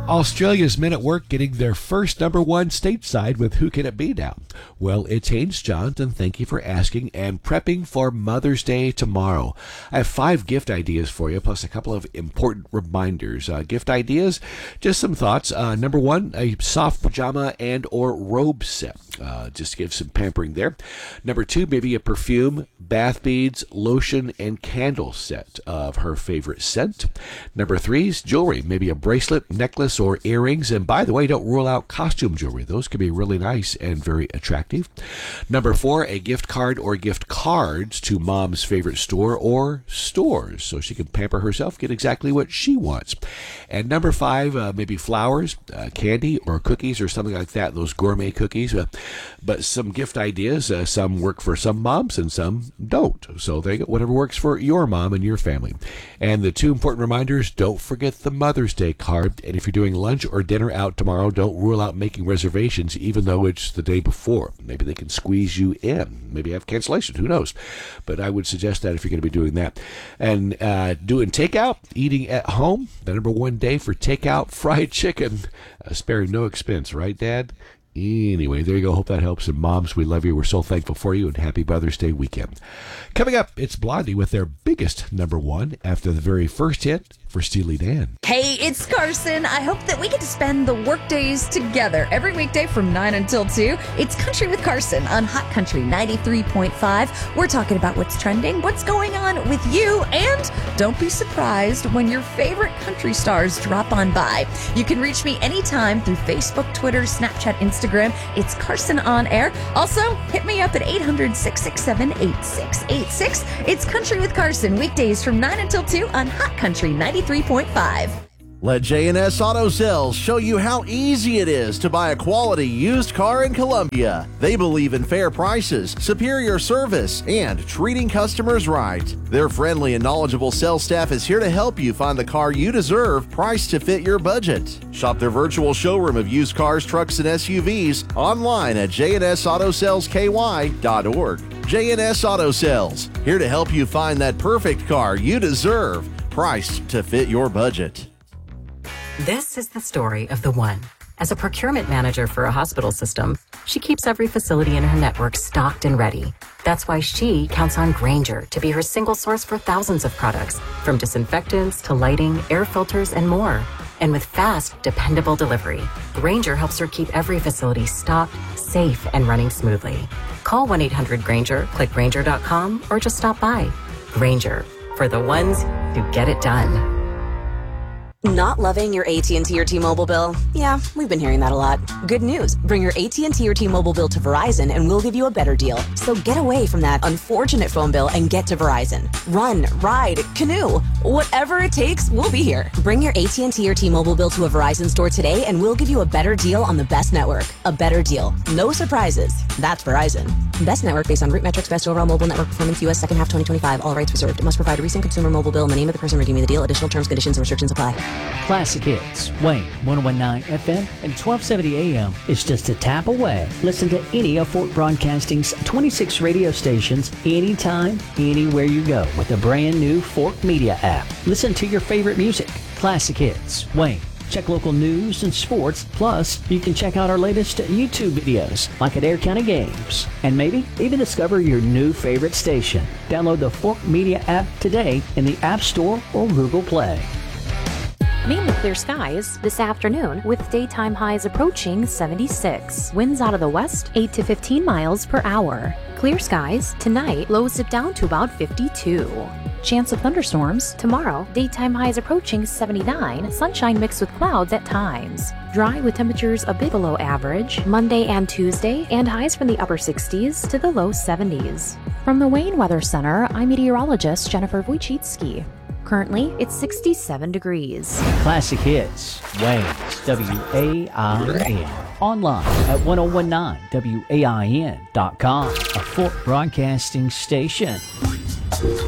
Australia's men at work getting their first number one stateside with Who Can It Be Now? Well, it's Haynes Johns, and thank you for asking and prepping for Mother's Day tomorrow. I have 5 gift ideas for you, plus a couple of important reminders. Gift ideas, just some thoughts. Number 1, a soft pajama and or robe set. Just to give some pampering there. Number 2, maybe a perfume, bath beads, lotion, and candle set of her favorite scent. Number 3 is jewelry, maybe a bracelet, necklace, or earrings. And by the way, don't rule out costume jewelry. Those can be really nice and very attractive. Number 4, a gift card or gift cards to mom's favorite store or stores, so she can pamper herself, get exactly what she wants. And number 5, maybe flowers, candy, or cookies, or something like that, those gourmet cookies. But some gift ideas, some work for some moms and some don't. So there you go, whatever works for your mom and your family. And the 2 important reminders, don't forget the Mother's Day card. And if you're doing lunch or dinner out tomorrow, don't rule out making reservations, even though it's the day before. Maybe they can squeeze you in. Maybe have cancellation. Who knows? But I would suggest that if you're going to be doing that. And doing takeout, eating at home, the number 1 day for takeout, fried chicken, sparing no expense, right, Dad? Anyway, there you go. Hope that helps. And moms, we love you. We're so thankful for you. And happy Mother's Day weekend. Coming up, it's Blondie with their biggest number 1 after the very first hit for Steely Dan. Hey, it's Carson. I hope that we get to spend the work days together every weekday from 9 until 2. It's Country with Carson on Hot Country 93.5. We're talking about what's trending, what's going on with you, and don't be surprised when your favorite country stars drop on by. You can reach me anytime through Facebook, Twitter, Snapchat, Instagram. It's Carson on Air. Also, hit me up at 800-667-8686. It's Country with Carson, weekdays from 9 until 2 on Hot Country 93.5. Let J&S Auto Sales show you how easy it is to buy a quality used car in Columbia. They believe in fair prices, superior service, and treating customers right. Their friendly and knowledgeable sales staff is here to help you find the car you deserve, priced to fit your budget. Shop their virtual showroom of used cars, trucks, and SUVs online at jnsautosalesky.org. J&S Auto Sales, here to help you find that perfect car you deserve, priced to fit your budget. This is the story of the one. As a procurement manager for a hospital system, she keeps every facility in her network stocked and ready. That's why she counts on Grainger to be her single source for thousands of products, from disinfectants to lighting, air filters, and more. And with fast, dependable delivery, Grainger helps her keep every facility stocked, safe, and running smoothly. Call 1-800-GRAINGER, click Grainger.com, or just stop by. Grainger, for the ones who get it done. Not loving your AT&T or T-Mobile bill? Yeah, we've been hearing that a lot. Good news. Bring your AT&T or T-Mobile bill to Verizon and we'll give you a better deal. So get away from that unfortunate phone bill and get to Verizon. Run, ride, canoe. Whatever it takes, we'll be here. Bring your AT&T or T-Mobile bill to a Verizon store today and we'll give you a better deal on the best network. A better deal. No surprises. That's Verizon. Best network based on root metrics, best overall mobile network performance, U.S. second half 2025. All rights reserved. It must provide a recent consumer mobile bill and the name of the person redeeming the deal. Additional terms, conditions, and restrictions apply. Classic Hits, Wayne, 1019 FM and 1270 AM is just a tap away. Listen to any of Fort Broadcasting's 26 radio stations anytime, anywhere you go with the brand new Fort Media app. Listen to your favorite music. Classic Hits, Wayne. Check local news and sports. Plus, you can check out our latest YouTube videos, like at Air County Games. And maybe even discover your new favorite station. Download the Fork Media app today in the App Store or Google Play. Mainly clear skies this afternoon with daytime highs approaching 76. Winds out of the west 8 to 15 miles per hour. Clear skies tonight, lows dip down to about 52. Chance of thunderstorms tomorrow, daytime highs approaching 79, sunshine mixed with clouds at times. Dry with temperatures a bit below average Monday and Tuesday, and highs from the upper 60s to the low 70s. From the Wayne Weather Center, I'm meteorologist Jennifer Wojcicki. Currently, it's 67 degrees. Classic Hits, Wayne, WAIN. Online at 1019WAIN.com, a Fort Broadcasting station.